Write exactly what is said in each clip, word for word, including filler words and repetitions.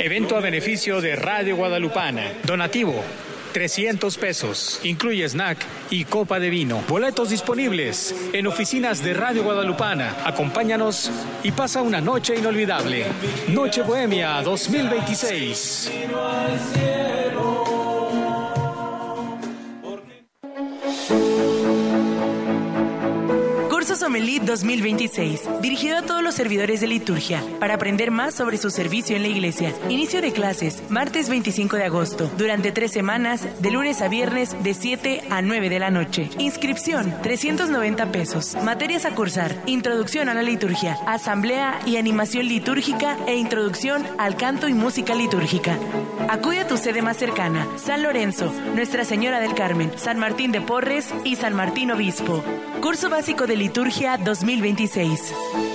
Evento a beneficio de Radio Guadalupana. Donativo trescientos pesos. Incluye snack y copa de vino. Boletos disponibles en oficinas de Radio Guadalupana. Acompáñanos y pasa una noche inolvidable. Noche Bohemia dos mil veintiséis. Sommelier dos mil veintiséis, dirigido a todos los servidores de liturgia, para aprender más sobre su servicio en la iglesia. Inicio de clases, martes veinticinco de agosto, durante tres semanas, de lunes a viernes, de siete a nueve de la noche. Inscripción, trescientos noventa pesos. Materias a cursar, introducción a la liturgia, asamblea y animación litúrgica e introducción al canto y música litúrgica. Acude a tu sede más cercana, San Lorenzo, Nuestra Señora del Carmen, San Martín de Porres y San Martín Obispo. Curso básico de liturgia dos mil veintiséis.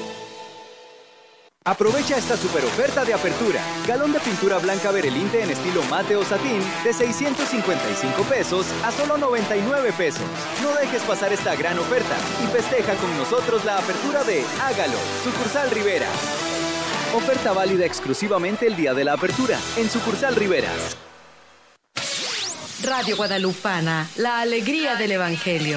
Aprovecha esta super oferta de apertura. Galón de pintura blanca Berelinte en estilo mate o satín de seiscientos cincuenta y cinco pesos a solo noventa y nueve pesos. No dejes pasar esta gran oferta y festeja con nosotros la apertura de Hágalo, sucursal Rivera. Oferta válida exclusivamente el día de la apertura en sucursal Rivera. Radio Guadalupana, la alegría del Evangelio.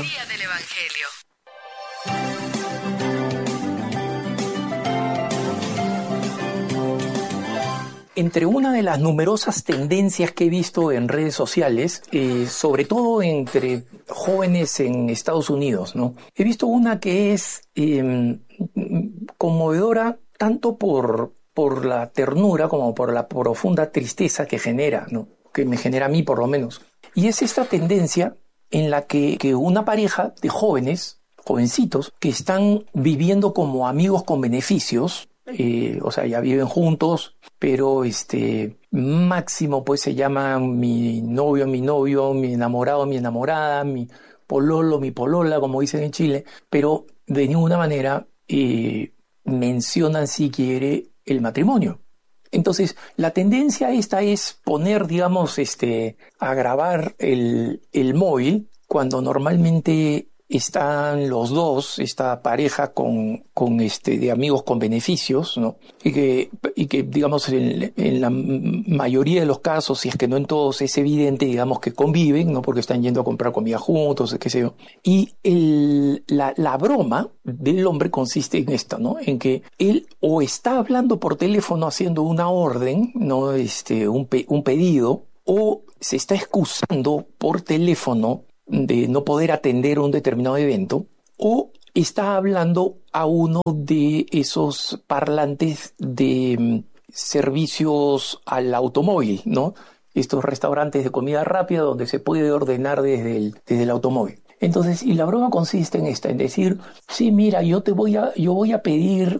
Entre una de las numerosas tendencias que he visto en redes sociales, eh, sobre todo entre jóvenes en Estados Unidos, ¿no? He visto una que es eh, conmovedora tanto por, por la ternura como por la profunda tristeza que genera, ¿no? Que me genera a mí por lo menos. Y es esta tendencia en la que, que una pareja de jóvenes, jovencitos, que están viviendo como amigos con beneficios, Eh, o sea, ya viven juntos, pero este máximo pues se llaman mi novio, mi novio, mi enamorado, mi enamorada, mi pololo, mi polola, como dicen en Chile, pero de ninguna manera eh, mencionan si quiere el matrimonio. Entonces, la tendencia esta es poner, digamos, este, a grabar el, el móvil cuando normalmente están los dos, esta pareja con, con este, de amigos con beneficios, ¿no? Y que, y que digamos, en, en la mayoría de los casos, si es que no en todos, es evidente, digamos, que conviven, ¿no? Porque están yendo a comprar comida juntos, qué sé yo. Y el, la, la broma del hombre consiste en esto, ¿no? En que él o está hablando por teléfono haciendo una orden, ¿no? Este, un, pe, un pedido, o se está excusando por teléfono de no poder atender un determinado evento, o está hablando a uno de esos parlantes de um, servicios al automóvil, ¿no? Estos restaurantes de comida rápida donde se puede ordenar desde el, desde el automóvil. Entonces, y la broma consiste en esta, en decir, sí, mira, yo te voy a, yo voy a pedir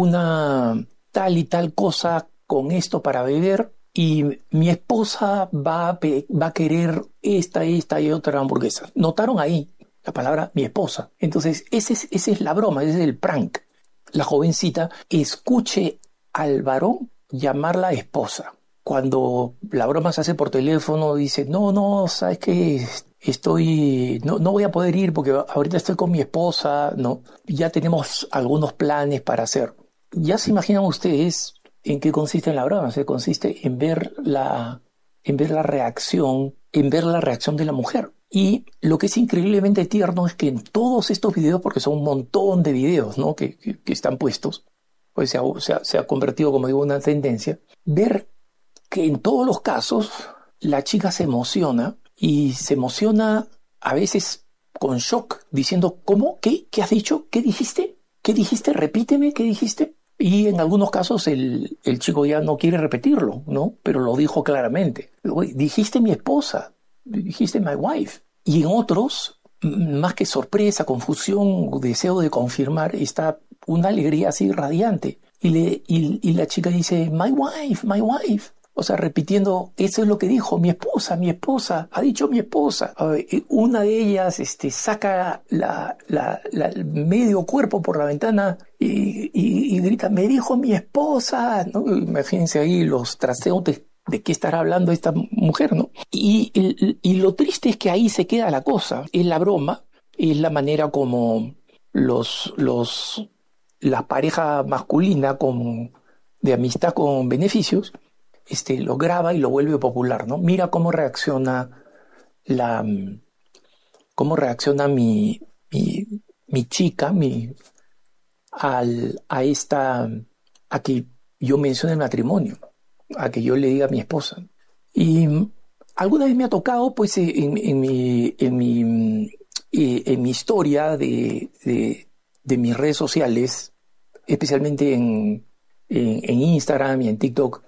una tal y tal cosa con esto para beber, y mi esposa va a, pe- va a querer esta, esta y otra hamburguesa. ¿Notaron ahí la palabra mi esposa? Entonces, ese es, esa es la broma, ese es el prank. La jovencita escuche al varón llamarla esposa. Cuando la broma se hace por teléfono, dice, no, no, ¿sabes qué? Estoy, no, no voy a poder ir porque ahorita estoy con mi esposa, ¿no? Ya tenemos algunos planes para hacer. Ya se imaginan ustedes ¿en qué consiste la broma? Se consiste en ver la, en ver la reacción, en ver la reacción de la mujer. Y lo que es increíblemente tierno es que en todos estos videos, porque son un montón de videos, ¿no? que, que, que están puestos, pues se ha, se, ha, se ha convertido, como digo, en una tendencia, ver que en todos los casos la chica se emociona y se emociona a veces con shock, diciendo, ¿cómo? ¿Qué? ¿Qué has dicho? ¿Qué dijiste? ¿Qué dijiste? Repíteme, ¿qué dijiste? Y en algunos casos el, el chico ya no quiere repetirlo, ¿no? Pero lo dijo claramente. Dijiste mi esposa, dijiste my wife. Y en otros, más que sorpresa, confusión, deseo de confirmar, está una alegría así radiante. Y, le, y, y la chica dice, my wife, my wife. O sea, repitiendo, eso es lo que dijo, mi esposa, mi esposa, ha dicho mi esposa. Una de ellas este, saca la, la, la medio cuerpo por la ventana y, y, y grita, me dijo mi esposa, ¿no? Imagínense ahí los transeúntes de qué estará hablando esta mujer, ¿no? Y, y, y lo triste es que ahí se queda la cosa, es la broma, es la manera como los, los, la pareja masculina con, de amistad con beneficios este, lo graba y lo vuelve popular, ¿no? Mira cómo reacciona la, cómo reacciona mi, mi, mi chica, mi, al, a esta, a que yo mencione el matrimonio, a que yo le diga a mi esposa. Y alguna vez me ha tocado, pues, en, en mi, en mi, en mi historia de, de, de mis redes sociales, especialmente en, en, en Instagram y en TikTok,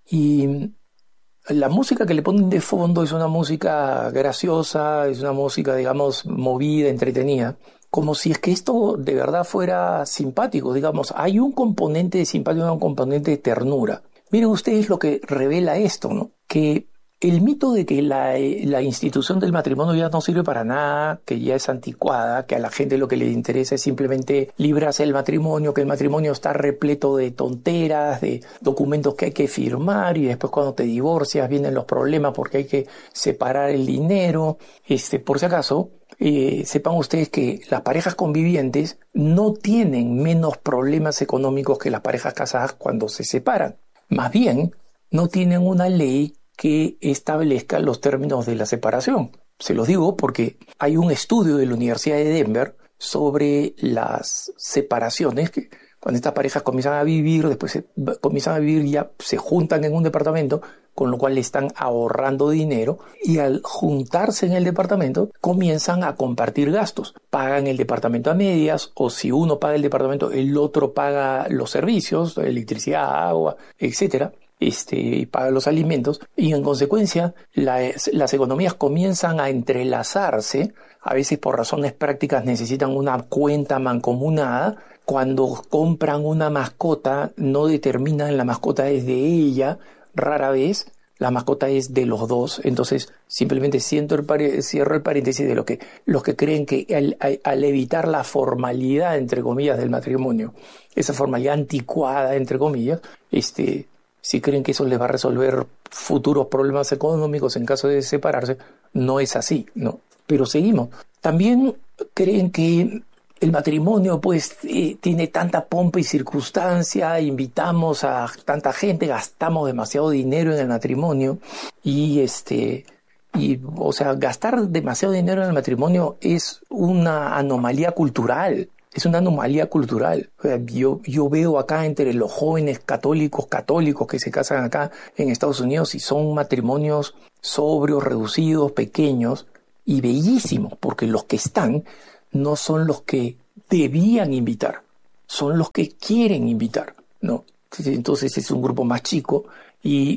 y la música que le ponen de fondo es una música graciosa, es una música, digamos, movida, entretenida, como si es que esto de verdad fuera simpático, digamos, hay un componente de simpatía, un componente de ternura. Miren ustedes lo que revela esto, ¿no? Que el mito de que la, la institución del matrimonio ya no sirve para nada, que ya es anticuada, que a la gente lo que le interesa es simplemente librarse del matrimonio, que el matrimonio está repleto de tonteras, de documentos que hay que firmar y después cuando te divorcias vienen los problemas porque hay que separar el dinero. Este, por si acaso, eh, sepan ustedes que las parejas convivientes no tienen menos problemas económicos que las parejas casadas cuando se separan. Más bien, no tienen una ley que establezca los términos de la separación. Se los digo porque hay un estudio de la Universidad de Denver sobre las separaciones, que cuando estas parejas comienzan a vivir, después se, comienzan a vivir, ya se juntan en un departamento, con lo cual le están ahorrando dinero, y al juntarse en el departamento comienzan a compartir gastos. Pagan el departamento a medias, o si uno paga el departamento, el otro paga los servicios, electricidad, agua, etcétera. Este, y paga los alimentos, y en consecuencia la, las economías comienzan a entrelazarse. A veces por razones prácticas necesitan una cuenta mancomunada. Cuando compran una mascota no determinan la mascota es de ella, rara vez la mascota es de los dos. Entonces simplemente cierro el, par- cierro el paréntesis de lo que, los que creen que al, al evitar la formalidad, entre comillas, del matrimonio, esa formalidad anticuada, entre comillas, este si creen que eso les va a resolver futuros problemas económicos en caso de separarse, no es así, ¿no? Pero seguimos. También creen que el matrimonio, pues, eh, tiene tanta pompa y circunstancia, invitamos a tanta gente, gastamos demasiado dinero en el matrimonio y, este, y, o sea, gastar demasiado dinero en el matrimonio es una anomalía cultural. Es una anomalía cultural. Yo, yo veo acá entre los jóvenes católicos, católicos que se casan acá en Estados Unidos y son matrimonios sobrios, reducidos, pequeños y bellísimos, porque los que están no son los que debían invitar, son los que quieren invitar, ¿no? Entonces es un grupo más chico y,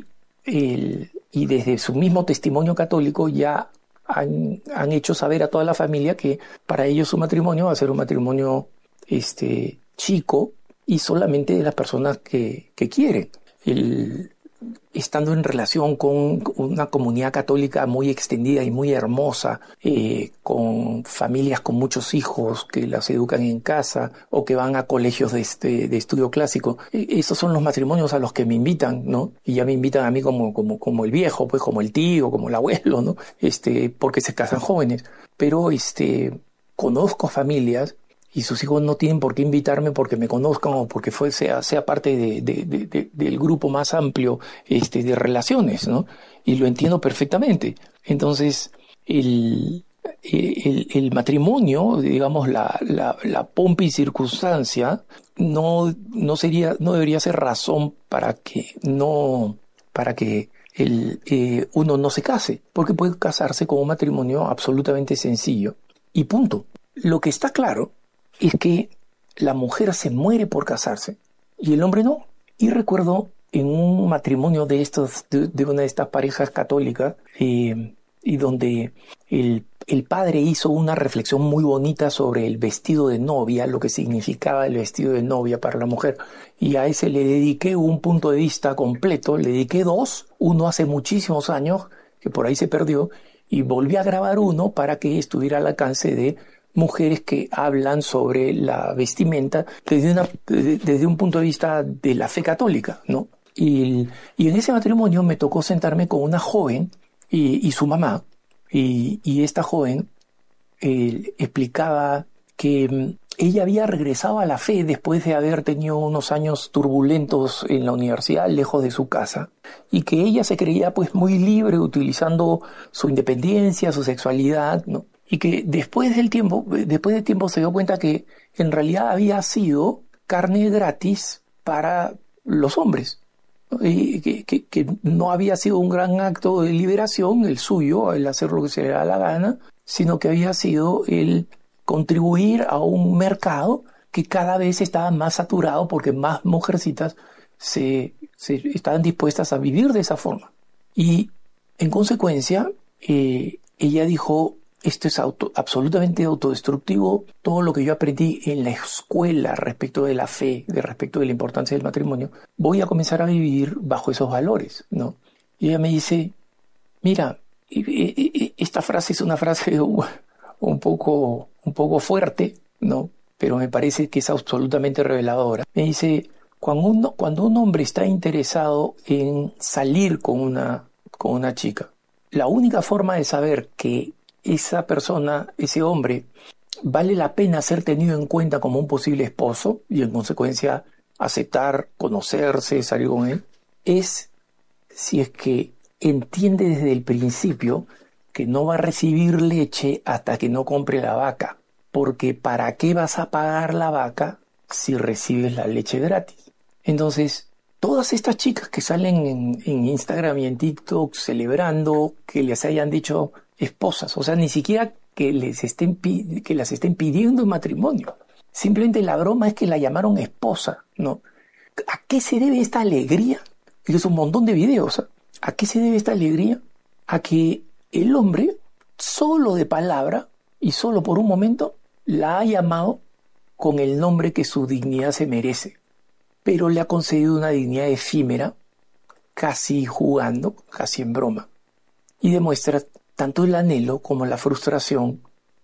el, y desde su mismo testimonio católico ya Han, han hecho saber a toda la familia que para ellos su matrimonio va a ser un matrimonio este, chico y solamente de las personas que, que quieren. El, estando en relación con una comunidad católica muy extendida y muy hermosa, eh, con familias con muchos hijos que las educan en casa o que van a colegios de, este, de estudio clásico. Eh, esos son los matrimonios a los que me invitan, ¿no? Y ya me invitan a mí como, como, como el viejo, pues como el tío, como el abuelo, ¿no? Este, porque se casan jóvenes. Pero este, conozco familias y sus hijos no tienen por qué invitarme porque me conozcan o porque fue, sea, sea parte de, de, de, de, del grupo más amplio este, de relaciones, ¿no? Y lo entiendo perfectamente. Entonces, el, el, el matrimonio, digamos, la, la, la pompa y circunstancia, no, no sería, no debería ser razón para que no, para que el, eh, uno no se case, porque puede casarse con un matrimonio absolutamente sencillo y punto. Lo que está claro es que la mujer se muere por casarse y el hombre no. Y recuerdo en un matrimonio de estos, de, de una de estas parejas católicas, eh, y donde el, el padre hizo una reflexión muy bonita sobre el vestido de novia, lo que significaba el vestido de novia para la mujer. Y a ese le dediqué un punto de vista completo, le dediqué dos, uno hace muchísimos años, que por ahí se perdió, y volví a grabar uno para que estuviera al alcance de mujeres que hablan sobre la vestimenta desde, una, desde un punto de vista de la fe católica, ¿no? Y, y en ese matrimonio me tocó sentarme con una joven y, y su mamá, y, y esta joven eh, explicaba que ella había regresado a la fe después de haber tenido unos años turbulentos en la universidad, lejos de su casa, y que ella se creía pues muy libre utilizando su independencia, su sexualidad, ¿no? Y que después del tiempo, después del tiempo se dio cuenta que en realidad había sido carne gratis para los hombres, ¿no? Y que, que, que no había sido un gran acto de liberación el suyo, el hacer lo que se le da la gana, sino que había sido el contribuir a un mercado que cada vez estaba más saturado porque más mujercitas se, se estaban dispuestas a vivir de esa forma. Y en consecuencia, eh, ella dijo, esto es auto, absolutamente autodestructivo, todo lo que yo aprendí en la escuela respecto de la fe, de respecto de la importancia del matrimonio, voy a comenzar a vivir bajo esos valores, ¿no? Y ella me dice, mira, esta frase es una frase un poco, un poco fuerte, ¿no? Pero me parece que es absolutamente reveladora. Me dice, cuando un, cuando un hombre está interesado en salir con una, con una chica, la única forma de saber que esa persona, ese hombre, vale la pena ser tenido en cuenta como un posible esposo y en consecuencia aceptar, conocerse, salir con él, es si es que entiende desde el principio que no va a recibir leche hasta que no compre la vaca, porque ¿para qué vas a pagar la vaca si recibes la leche gratis? Entonces, todas estas chicas que salen en, en Instagram y en TikTok celebrando que les hayan dicho esposas, o sea, ni siquiera que, les estén, que las estén pidiendo en matrimonio, simplemente la broma es que la llamaron esposa, ¿no? ¿A qué se debe esta alegría? Y es un montón de videos, ¿eh? ¿A qué se debe esta alegría? A que el hombre, solo de palabra y solo por un momento, la ha llamado con el nombre que su dignidad se merece, pero le ha concedido una dignidad efímera, casi jugando, casi en broma, y demuestra tanto el anhelo como la frustración.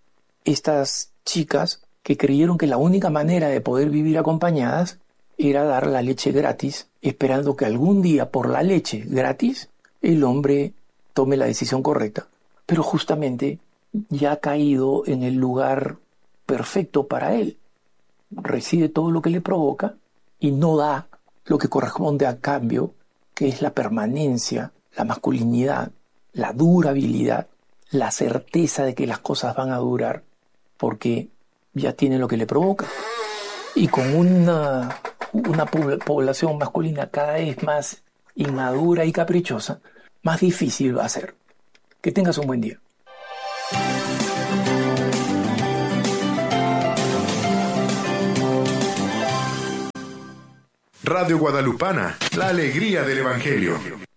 Estas chicas que creyeron que la única manera de poder vivir acompañadas era dar la leche gratis, esperando que algún día por la leche gratis el hombre tome la decisión correcta, pero justamente ya ha caído en el lugar perfecto para él. Recibe todo lo que le provoca y no da lo que corresponde a cambio, que es la permanencia, la masculinidad, la durabilidad, la certeza de que las cosas van a durar, porque ya tiene lo que le provoca. Y con una, una población masculina cada vez más inmadura y caprichosa, más difícil va a ser. Que tengas un buen día. Radio Guadalupana, la alegría del Evangelio.